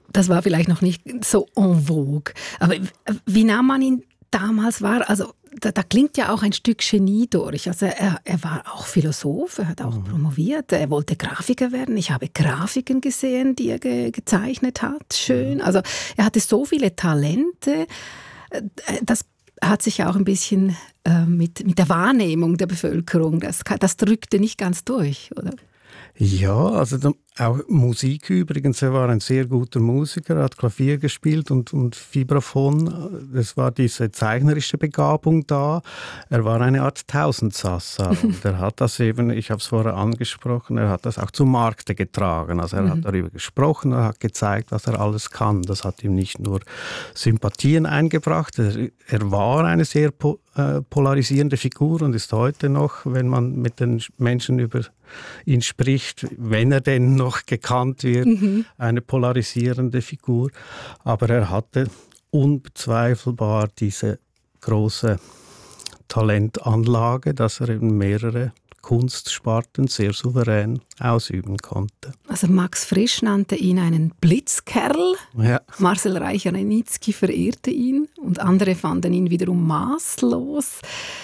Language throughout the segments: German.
Das war vielleicht noch nicht so en vogue. Aber wie nah man ihn damals war, also da klingt ja auch ein Stück Genie durch. Also er war auch Philosoph, er hat auch promoviert, er wollte Grafiker werden. Ich habe Grafiken gesehen, die er gezeichnet hat. Schön. Also er hatte so viele Talente. Das hat sich auch ein bisschen mit der Wahrnehmung der Bevölkerung, das drückte nicht ganz durch, oder? Ja, also auch Musik übrigens. Er war ein sehr guter Musiker, hat Klavier gespielt und Vibraphon. Es war diese zeichnerische Begabung da. Er war eine Art Tausendsassa. Und er hat das eben, ich habe es vorher angesprochen, er hat das auch zum Markte getragen. Also er hat darüber gesprochen, er hat gezeigt, was er alles kann. Das hat ihm nicht nur Sympathien eingebracht. Er war eine sehr polarisierende Figur und ist heute noch, wenn man mit den Menschen über ihn spricht, wenn er denn noch gekannt wird, eine polarisierende Figur. Aber er hatte unbezweifelbar diese große Talentanlage, dass er eben mehrere Kunstsparten sehr souverän ausüben konnte. Also Max Frisch nannte ihn einen Blitzkerl, ja. Marcel Reich-Ranitzky verehrte ihn und andere fanden ihn wiederum maßlos.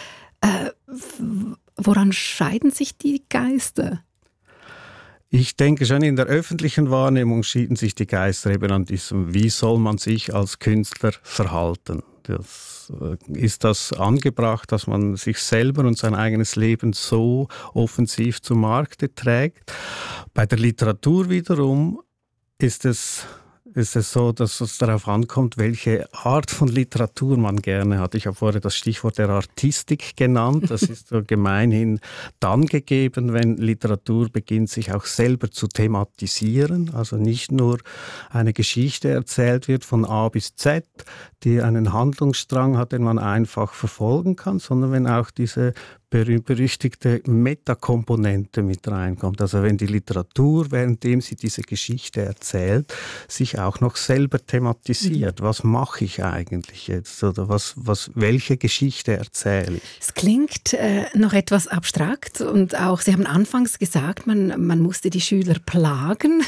Woran scheiden sich die Geister? Ich denke schon, in der öffentlichen Wahrnehmung schieden sich die Geister eben an diesem, wie soll man sich als Künstler verhalten. Ist das angebracht, dass man sich selber und sein eigenes Leben so offensiv zum Markte trägt? Bei der Literatur wiederum ist es so, dass es darauf ankommt, welche Art von Literatur man gerne hat. Ich habe vorher das Stichwort der Artistik genannt. Das ist so gemeinhin dann gegeben, wenn Literatur beginnt, sich auch selber zu thematisieren. Also nicht nur eine Geschichte erzählt wird von A bis Z, die einen Handlungsstrang hat, den man einfach verfolgen kann, sondern wenn auch diese berühmt-berüchtigte Metakomponente mit reinkommt. Also wenn die Literatur, währenddem sie diese Geschichte erzählt, sich auch noch selber thematisiert. Was mache ich eigentlich jetzt? Oder welche Geschichte erzähle ich? Es klingt noch etwas abstrakt und auch, Sie haben anfangs gesagt, man musste die Schüler plagen.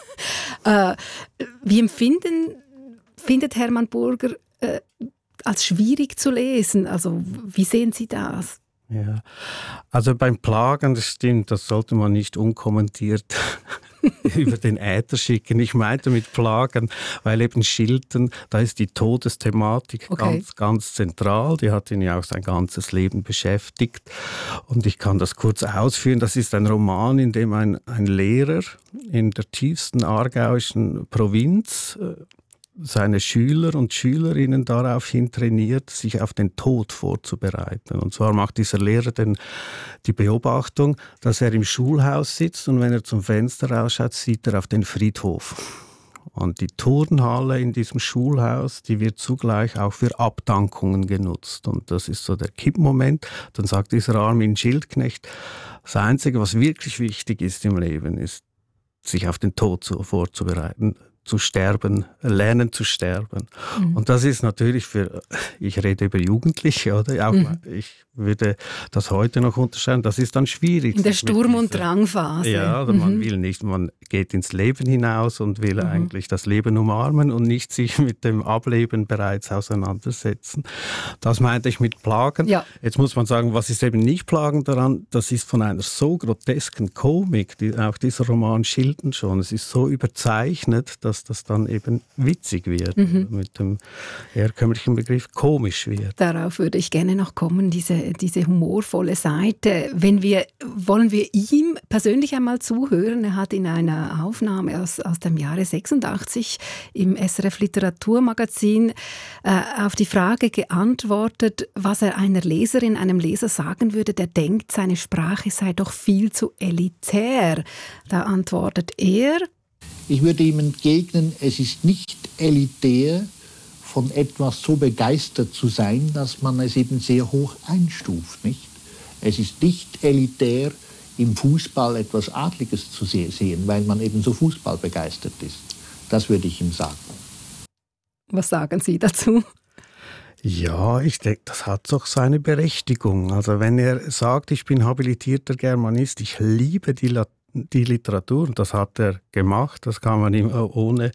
Wie findet Hermann Burger als schwierig zu lesen? Also wie sehen Sie das? Ja, also beim Plagen, das stimmt, das sollte man nicht unkommentiert über den Äther schicken. Ich meinte mit Plagen, weil eben Schilten, da ist die Todesthematik ganz zentral. Die hat ihn ja auch sein ganzes Leben beschäftigt. Und ich kann das kurz ausführen. Das ist ein Roman, in dem ein Lehrer in der tiefsten aargauischen Provinz seine Schüler und Schülerinnen daraufhin trainiert, sich auf den Tod vorzubereiten. Und zwar macht dieser Lehrer die Beobachtung, dass er im Schulhaus sitzt und wenn er zum Fenster rausschaut, sieht er auf den Friedhof. Und die Turnhalle in diesem Schulhaus, die wird zugleich auch für Abdankungen genutzt. Und das ist so der Kippmoment. Dann sagt dieser Armin Schildknecht, das Einzige, was wirklich wichtig ist im Leben, ist, sich auf den Tod vorzubereiten, zu sterben, lernen zu sterben. Und das ist natürlich ich rede über Jugendliche, oder? Auch ich würde das heute noch unterscheiden, das ist dann schwierig. In der Sturm- und Drangphase. Ja, oder man will nicht, man geht ins Leben hinaus und will eigentlich das Leben umarmen und nicht sich mit dem Ableben bereits auseinandersetzen. Das meinte ich mit Plagen. Ja. Jetzt muss man sagen, was ist eben nicht plagend daran? Das ist von einer so grotesken Komik, auch dieser Roman schildert schon. Es ist so überzeichnet, dass das dann eben witzig wird, mit dem herkömmlichen Begriff komisch wird. Darauf würde ich gerne noch kommen, diese humorvolle Seite. Wollen wir ihm persönlich einmal zuhören? Er hat in einer Aufnahme aus dem Jahre 86 im SRF Literaturmagazin auf die Frage geantwortet, was er einer Leserin, einem Leser sagen würde, der denkt, seine Sprache sei doch viel zu elitär. Da antwortet er: Ich würde ihm entgegnen, es ist nicht elitär, von etwas so begeistert zu sein, dass man es eben sehr hoch einstuft, nicht? Es ist nicht elitär, im Fußball etwas Adliges zu sehen, weil man eben so Fußball begeistert ist. Das würde ich ihm sagen. Was sagen Sie dazu? Ja, ich denke, das hat doch seine Berechtigung. Also wenn er sagt, ich bin habilitierter Germanist, ich liebe die Literatur, und das hat er gemacht, das kann man ihm ohne